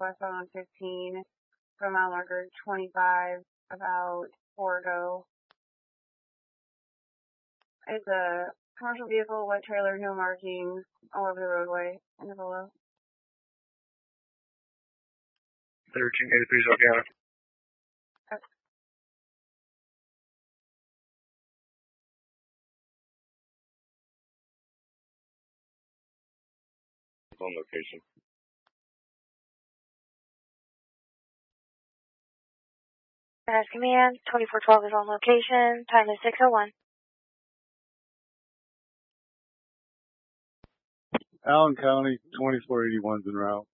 Northwest on 15 from mile marker 25, about 4 ago. It's a commercial vehicle, wet trailer, no markings, all over the roadway in the below. 1383 Zorgana. Okay. On location. Mass Command, 2412 is on location. Time is 6:01. Allen County, 2481's en route.